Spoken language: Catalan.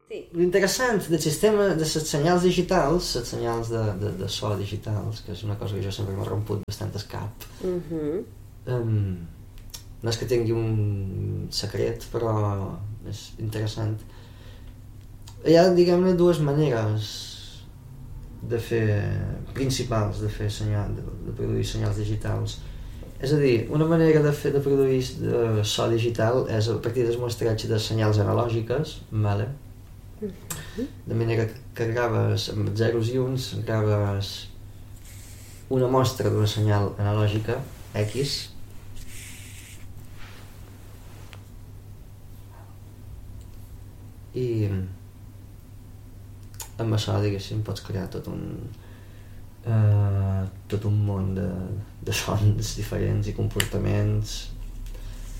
Sí. L'interessant del sistema de les senyals digitals, les senyals de so digitals, que és una cosa que jo sempre m'ha romput bastant el cap, no és que tingui un secret, però és interessant. Hi ha, diguem-ne, dues maneres de fer principals de fer de produir senyals digitals. És a dir, una manera de produir so digital és a partir del mostratge de senyals analògiques, vale? De manera que graves amb zeros i uns, graves una mostra d'una senyal analògica X i amb això, diguéssim, pots crear tot un món de sons diferents i comportaments